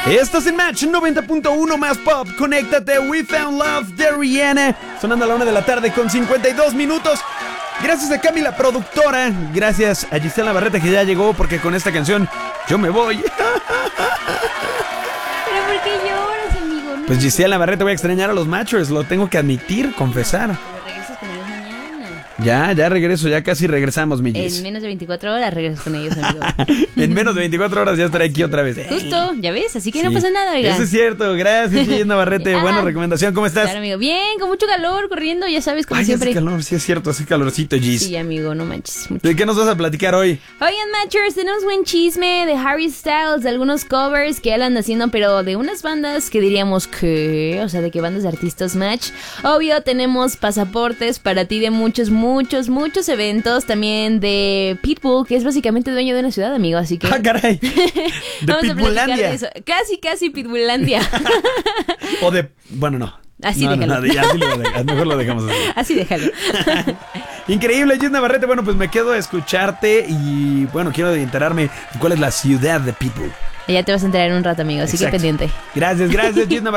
Estás en Match 90.1 más pop. Conéctate. We Found Love de Rihanna. Sonando a la 1 de la tarde con 52 minutos. Gracias a Cami, la productora. Gracias a Gisela Navarrete, que ya llegó, porque con esta canción yo me voy. ¿Pero por qué lloras, amigo? No, Pues Gisela Navarrete, voy a extrañar a los Matchers. Lo tengo que admitir, confesar. pero regresas con ellos mañana. Ya regreso, ya casi regresamos, mi Gis. En menos de 24 horas regresas con ellos, amigo. En menos de 24 horas ya estaré aquí otra vez. Justo, ya ves, así que Sí. no pasa nada, oiga. Eso es cierto, gracias, Gisela Navarrete. Buena recomendación, ¿cómo estás? Claro, amigo. Bien, con mucho calor, corriendo, ya sabes, como Ay, siempre. hace calor, sí es cierto, hace calorcito, Gis. Sí, amigo, no manches. Mucho. ¿De qué nos vas a platicar hoy? Oigan, Matchers, tenemos buen chisme de Harry Styles, de algunos covers que él anda haciendo, pero de unas bandas que diríamos que... O sea, ¿de qué bandas de artistas, Match? Obvio, tenemos pasaportes para ti de muchos eventos. También de Pitbull, que es básicamente dueño de una ciudad, amigo, así que... ¡Ah, caray! De Vamos a platicar Pitbullandia. de eso. Casi Pitbullandia. O de... Bueno, no. Así no, déjalo. No, así lo dejamos, mejor lo dejamos así. Así déjalo. Increíble, Gis Navarrete. Bueno, pues me quedo a escucharte y, bueno, quiero enterarme de cuál es la ciudad de Pitbull. Ya te vas a enterar en un rato, amigo, así Exacto. que pendiente. Gracias, Gis Navarrete.